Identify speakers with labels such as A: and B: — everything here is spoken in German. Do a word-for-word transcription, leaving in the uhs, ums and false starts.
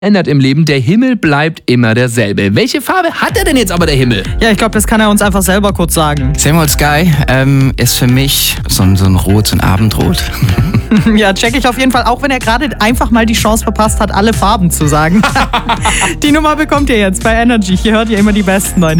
A: ändert im Leben, der Himmel bleibt immer derselbe. Welche Farbe hat er denn jetzt aber, der Himmel?
B: Ja, ich glaube, das kann er uns einfach selber kurz sagen.
C: Same Old Sky ähm, ist für mich so, ein- so ein Rot, so ein Abendrot.
B: Ja, check ich auf jeden Fall, auch wenn er gerade einfach mal die Chance verpasst hat, alle Farben zu sagen. Die Nummer bekommt ihr jetzt bei Energy. Hier hört ihr immer die besten neuen